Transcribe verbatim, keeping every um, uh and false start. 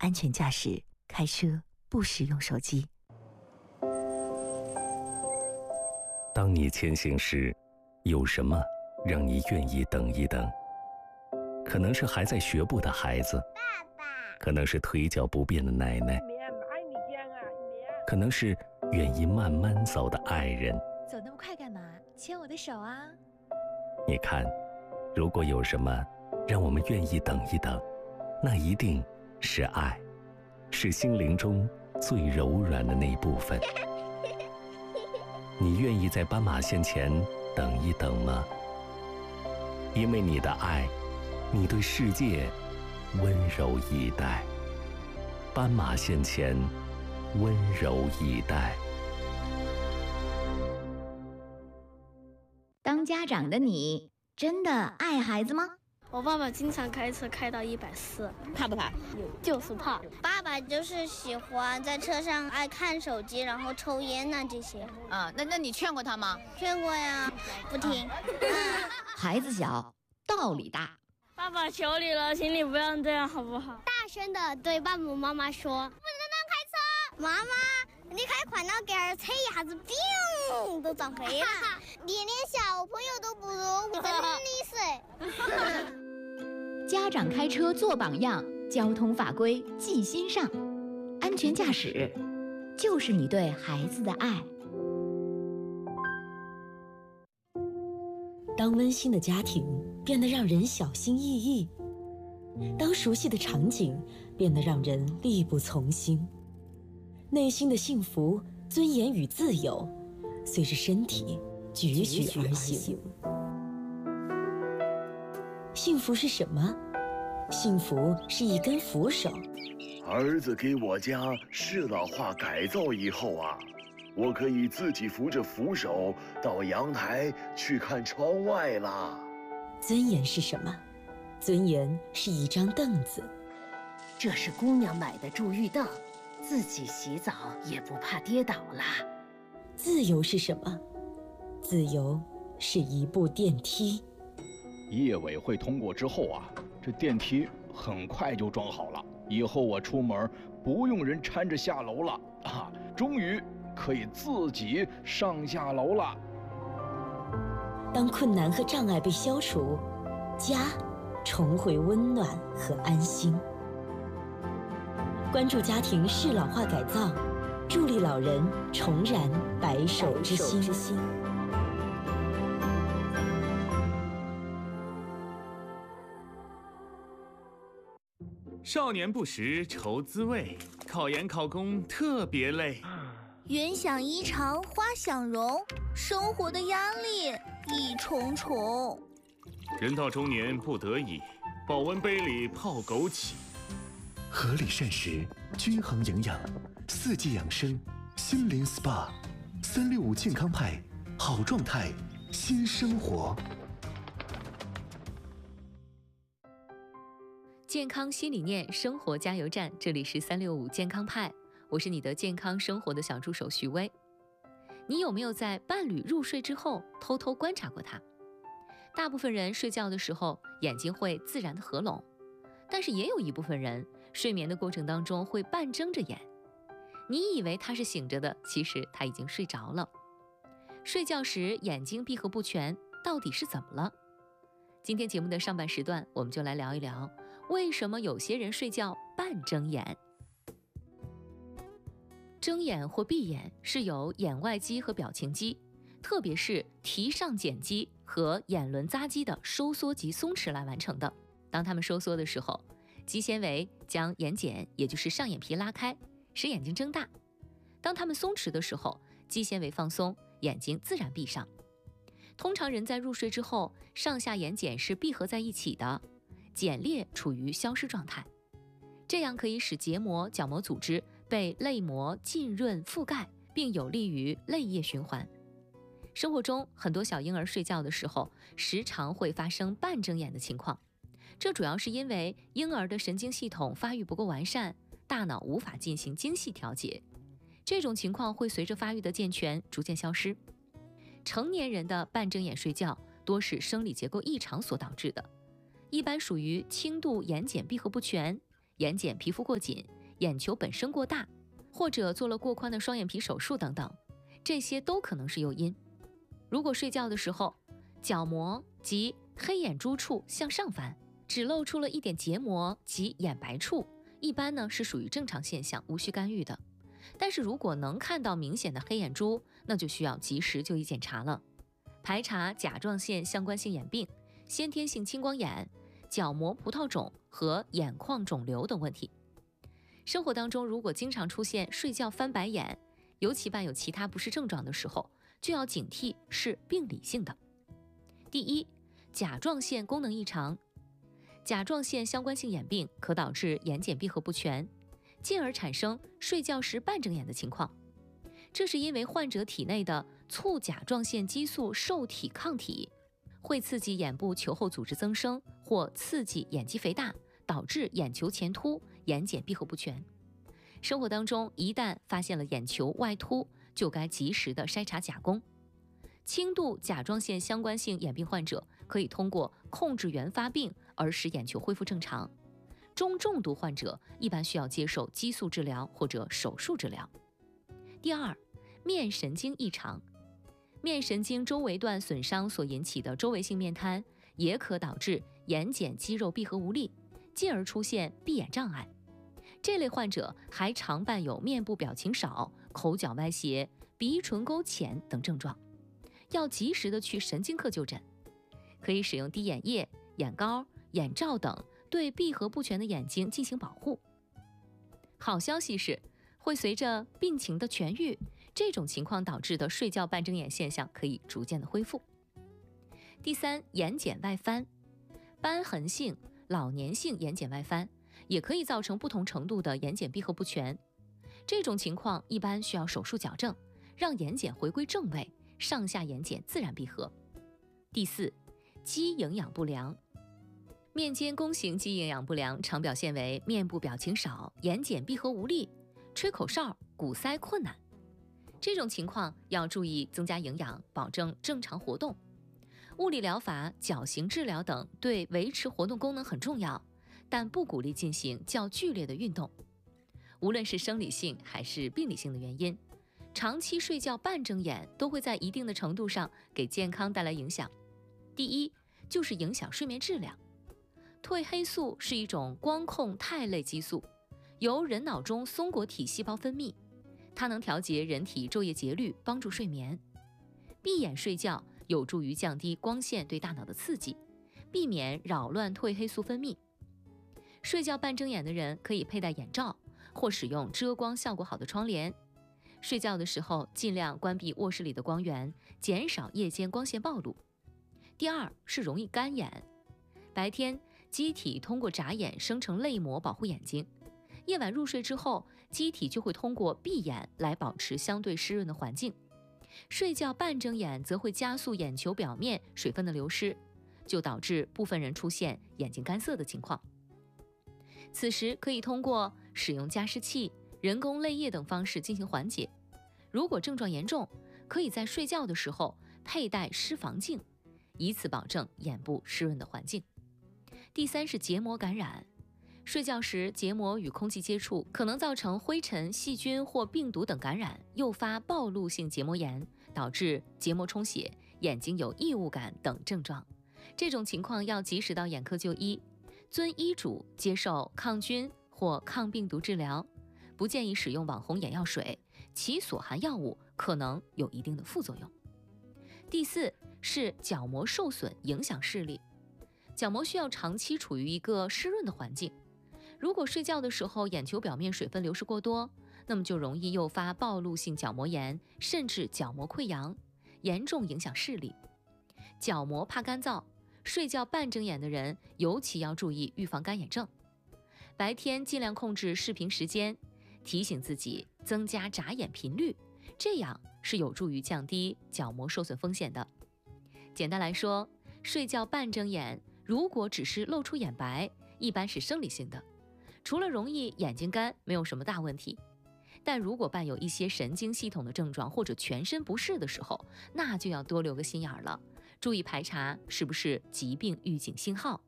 安全驾驶，开车不使用手机。 当你前行时，有什么让你愿意等一等？可能是还在学步的孩子， 爸爸； 可能是腿脚不便的奶奶，可能是愿意慢慢走的爱人。 走那么快干嘛？牵我的手啊！ 你看，如果有什么让我们愿意等一等，那一定是爱，是心灵中最柔软的那一部分。你愿意在斑马线前等一等吗？因为你的爱，你对世界温柔以待。斑马线前，温柔以待。 当家长的你，真的爱孩子吗？ 我爸爸经常开车开到一百四， 怕不怕？ 就是怕。 爸爸就是喜欢在车上爱看手机，然后抽烟呐、啊、这些。 啊，那那你劝过他吗？ 劝过呀，不听。嗯、 孩子小，道理大。 爸爸求你了，请你不要这样好不好？ 大声的对爸爸妈妈说：“不能乱开车！妈妈，你开快了，给儿车一下子，砰，都撞飞了。你连小朋友都不如，真的是。” 家长开车做榜样，交通法规记心上。安全驾驶，就是你对孩子的爱。 当温馨的家庭变得让人小心翼翼，当熟悉的场景变得让人力不从心，内心的幸福、尊严与自由，随着身体踽踽而行。幸福是什么？幸福是一根扶手。 儿子给我家适老化改造以后啊，我可以自己扶着扶手到阳台去看窗外啦。 尊严是什么？尊严是一张凳子。 这是姑娘买的助浴凳，自己洗澡也不怕跌倒啦。 自由是什么？自由是一部电梯。 业委会通过之后啊，这电梯很快就装好了，以后我出门不用人搀着下楼了啊，终于可以自己上下楼了。 当困难和障碍被消除，家重回温暖和安心。关注家庭适老化改造，助力老人重燃白首之心。 少年不识愁滋味，考研考公特别累。 人想衣长花想容，生活的压力一重重。 人到中年不得已，保温杯里泡枸杞。 合理膳食，均衡营养，四季养生，心灵 S P A， 三六五健康派，好状态，新生活。 健康新理念，生活加油站，这里是三六五健康派，我是你的健康生活的小助手徐薇。你有没有在伴侣入睡之后偷偷观察过他？大部分人睡觉的时候眼睛会自然的合拢，但是也有一部分人睡眠的过程当中会半睁着眼，你以为他是醒着的，其实他已经睡着了。睡觉时眼睛闭合不全，到底是怎么了？今天节目的上半时段，我们就来聊一聊，为什么有些人睡觉半睁眼。睁眼或闭眼是由眼外肌和表情肌，特别是提上睑肌和眼轮匝肌的收缩及松弛来完成的。当它们收缩的时候，肌纤维将眼睑，也就是上眼皮拉开，使眼睛睁大；当它们松弛的时候，肌纤维放松，眼睛自然闭上。通常人在入睡之后，上下眼睑是闭合在一起的，睑裂处于消失状态，这样可以使结膜、角膜组织被泪膜浸润覆盖，并有利于泪液循环。生活中很多小婴儿睡觉的时候，时常会发生半睁眼的情况，这主要是因为婴儿的神经系统发育不够完善，大脑无法进行精细调节，这种情况会随着发育的健全逐渐消失。成年人的半睁眼睡觉多是生理结构异常所导致的，一般属于轻度眼睑闭合不全、眼睑皮肤过紧、 眼球本身过大，或者做了过宽的双眼皮手术等等，这些都可能是诱因。如果睡觉的时候，角膜及黑眼珠处向上翻，只露出了一点结膜及眼白处，一般呢是属于正常现象，无需干预的。但是如果能看到明显的黑眼珠，那就需要及时就医检查了，排查甲状腺相关性眼病、先天性青光眼、角膜葡萄肿和眼眶肿瘤等问题。生活当中如果经常出现睡觉翻白眼，尤其伴有其他不适症状的时候，就要警惕是病理性的。第一，甲状腺功能异常。甲状腺相关性眼病可导致眼睑闭合不全，进而产生睡觉时半睁眼的情况。这是因为患者体内的促甲状腺激素受体抗体会刺激眼部球后组织增生，或刺激眼肌肥大，导致眼球前凸、眼睑闭合不全。生活当中一旦发现了眼球外凸，就该及时的筛查甲功。轻度甲状腺相关性眼病患者可以通过控制原发病而使眼球恢复正常，中重度患者一般需要接受激素治疗或者手术治疗。第二，面神经异常。面神经周围段损伤所引起的周围性面瘫，也可导致眼睑肌肉闭合无力，进而出现闭眼障碍。这类患者还常伴有面部表情少、口角歪斜、鼻唇沟浅等症状，要及时的去神经科就诊。可以使用滴眼液、眼膏、眼罩等对闭合不全的眼睛进行保护。好消息是，会随着病情的痊愈，这种情况导致的睡觉半睁眼现象可以逐渐的恢复。第三，眼睑外翻。瘢痕性、老年性眼睑外翻也可以造成不同程度的眼睑闭合不全，这种情况一般需要手术矫正，让眼睑回归正位，上下眼睑自然闭合。第四，肌营养不良。面间弓形肌营养不良常表现为面部表情少、眼睑闭合无力、吹口哨、鼓塞困难。这种情况要注意增加营养，保证正常活动。物理疗法、矫形治疗等对维持活动功能很重要，但不鼓励进行较剧烈的运动。无论是生理性还是病理性的原因，长期睡觉半睁眼都会在一定的程度上给健康带来影响。第一，就是影响睡眠质量。褪黑素是一种光控肽类激素，由人脑中松果体细胞分泌，它能调节人体昼夜节律，帮助睡眠。闭眼睡觉有助于降低光线对大脑的刺激，避免扰乱褪黑素分泌。睡觉半睁眼的人可以佩戴眼罩，或使用遮光效果好的窗帘。睡觉的时候尽量关闭卧室里的光源，减少夜间光线暴露。第二是容易干眼。白天机体通过眨眼生成泪膜保护眼睛，夜晚入睡之后，机体就会通过闭眼来保持相对湿润的环境。睡觉半睁眼则会加速眼球表面水分的流失，就导致部分人出现眼睛干涩的情况。此时可以通过使用加湿器、人工泪液等方式进行缓解。如果症状严重，可以在睡觉的时候佩戴湿防镜，以此保证眼部湿润的环境。第三是结膜感染。睡觉时结膜与空气接触，可能造成灰尘、细菌或病毒等感染，诱发暴露性结膜炎，导致结膜充血、眼睛有异物感等症状。这种情况要及时到眼科就医，遵医嘱接受抗菌或抗病毒治疗，不建议使用网红眼药水，其所含药物可能有一定的副作用。第四是角膜受损影响视力。角膜需要长期处于一个湿润的环境，如果睡觉的时候眼球表面水分流失过多，那么就容易诱发暴露性角膜炎，甚至角膜溃疡，严重影响视力。角膜怕干燥，睡觉半睁眼的人尤其要注意预防干眼症。白天尽量控制视频时间，提醒自己增加眨眼频率，这样是有助于降低角膜受损风险的。简单来说，睡觉半睁眼如果只是露出眼白，一般是生理性的，除了容易眼睛干，没有什么大问题。但如果伴有一些神经系统的症状或者全身不适的时候，那就要多留个心眼儿了，注意排查是不是疾病预警信号。